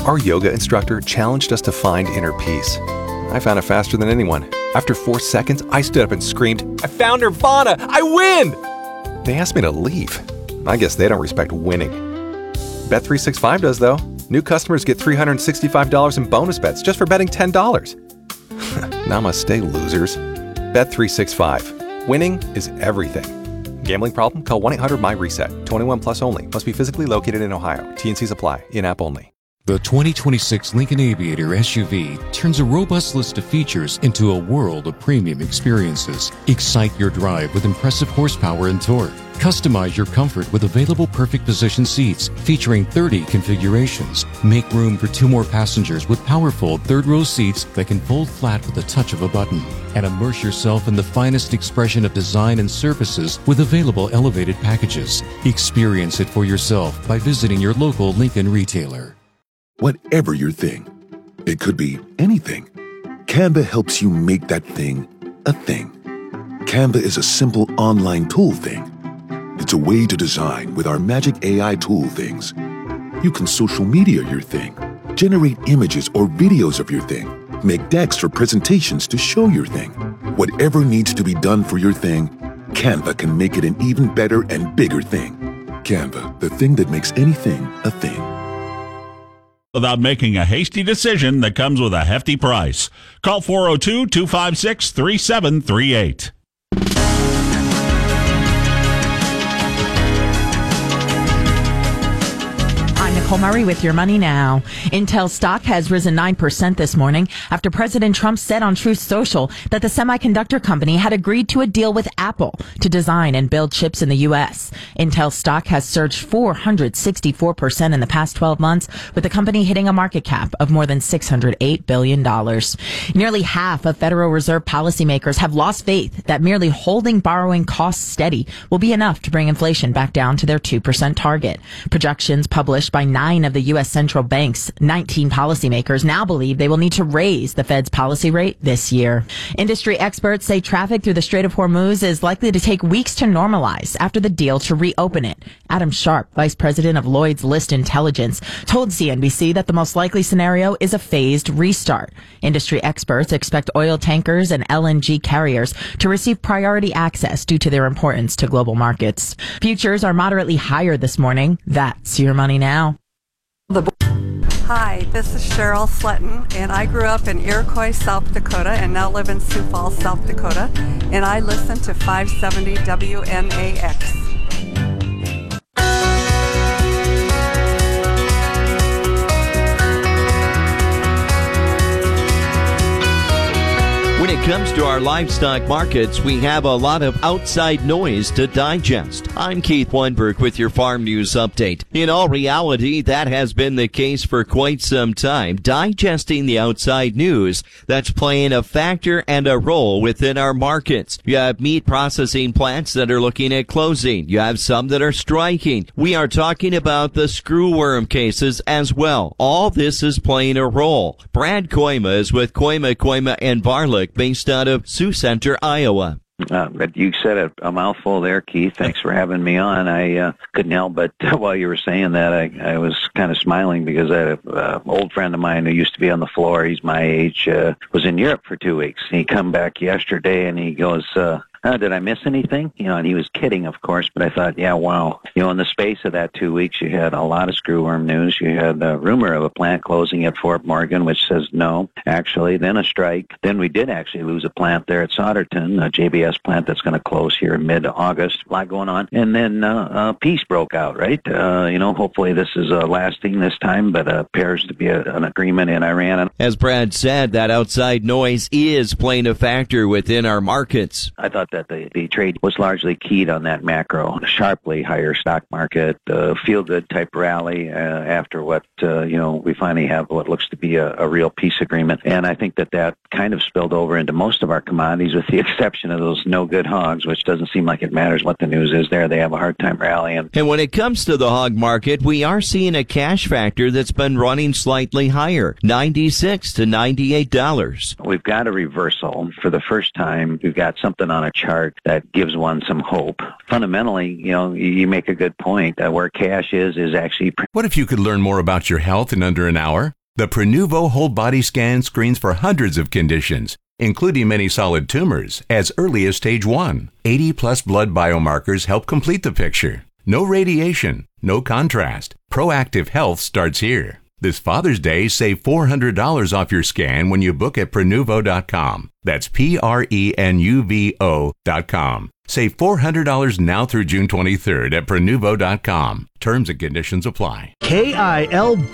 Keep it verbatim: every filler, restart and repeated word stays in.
Our yoga instructor challenged us to find inner peace. I found it faster than anyone. After four seconds, I stood up and screamed, "I found Nirvana! I win!" They asked me to leave. I guess they don't respect winning. Bet three sixty-five does, though. New customers get three hundred sixty-five dollars in bonus bets just for betting ten dollars. Namaste, losers. Bet three sixty-five. Winning is everything. Gambling problem? Call one eight hundred my reset. twenty-one plus only. Must be physically located in Ohio. T and Cs apply. In-app only. The twenty twenty-six Lincoln Aviator S U V turns a robust list of features into a world of premium experiences. Excite your drive with impressive horsepower and torque. Customize your comfort with available perfect position seats featuring thirty configurations. Make room for two more passengers with powerful third-row seats that can fold flat with the touch of a button. And immerse yourself in the finest expression of design and surfaces with available elevated packages. Experience it for yourself by visiting your local Lincoln retailer. Whatever your thing, it could be anything. Canva helps you make that thing a thing. Canva is a simple online tool thing. It's a way to design with our magic A I tool things. You can social media your thing, generate images or videos of your thing, make decks or presentations to show your thing. Whatever needs to be done for your thing, Canva can make it an even better and bigger thing. Canva, the thing that makes anything a thing. Without making a hasty decision that comes with a hefty price. Call four oh two, two five six, three seven three eight. Nicole Murray with your money now. Intel stock has risen nine percent this morning after President Trump said on Truth Social that the semiconductor company had agreed to a deal with Apple to design and build chips in the U S. Intel stock has surged four hundred sixty-four percent in the past twelve months, with the company hitting a market cap of more than six hundred eight billion dollars. Nearly half of Federal Reserve policymakers have lost faith that merely holding borrowing costs steady will be enough to bring inflation back down to their two percent target. Projections published by nine of the U S central bank's nineteen policymakers now believe they will need to raise the Fed's policy rate this year. Industry experts say traffic through the Strait of Hormuz is likely to take weeks to normalize after the deal to reopen it. Adam Sharp, vice president of Lloyd's List Intelligence, told C N B C that the most likely scenario is a phased restart. Industry experts expect oil tankers and L N G carriers to receive priority access due to their importance to global markets. Futures are moderately higher this morning. That's your money now. Hi, this is Cheryl Sletton, and I grew up in Iroquois, South Dakota, and now live in Sioux Falls, South Dakota, and I listen to five seventy W N A X. When it comes to our livestock markets, we have a lot of outside noise to digest. I'm Keith Weinberg with your Farm News Update. In all reality, that has been the case for quite some time, digesting the outside news that's playing a factor and a role within our markets. You have meat processing plants that are looking at closing. You have some that are striking. We are talking about the screwworm cases as well. All this is playing a role. Brad Koima is with Koima, Koima and Varlick, based out of Sioux Center, Iowa. Uh, but you said a, a mouthful there, Keith. Thanks for having me on. I uh, couldn't help but uh, while you were saying that, I, I was kind of smiling because I had an uh, old friend of mine who used to be on the floor. He's my age, uh, was in Europe for two weeks. He come back yesterday and he goes, uh, Uh, did I miss anything? You know, and he was kidding, of course, but I thought, yeah, wow. You know, in the space of that two weeks, you had a lot of screwworm news. You had a rumor of a plant closing at Fort Morgan, which says no, actually, then a strike. Then we did actually lose a plant there at Solderton, a J B S plant that's going to close here in mid-August. A lot going on. And then uh, uh, peace broke out, right? Uh, you know, hopefully this is uh, lasting this time, but uh, appears to be a, an agreement in Iran. As Brad said, that outside noise is playing a factor within our markets. I thought that the, the trade was largely keyed on that macro, sharply higher stock market, uh, feel-good type rally uh, after what, uh, you know, we finally have what looks to be a, a real peace agreement. And I think that that kind of spilled over into most of our commodities with the exception of those no-good hogs, which doesn't seem like it matters what the news is there. They have a hard time rallying. And when it comes to the hog market, we are seeing a cash factor that's been running slightly higher, ninety-six to ninety-eight dollars. We've got a reversal. For the first time, we've got something on a chart that gives one some hope. Fundamentally, you know, you make a good point that where cash is, is actually... What if you could learn more about your health in under an hour? The Prenuvo whole body scan screens for hundreds of conditions, including many solid tumors, as early as stage one. eighty plus blood biomarkers help complete the picture. No radiation, no contrast. Proactive health starts here. This Father's Day, save four hundred dollars off your scan when you book at Prenuvo dot com. That's P R E N U V O dot com. Save four hundred dollars now through June twenty-third at Prenuvo dot com. Terms and conditions apply. K I L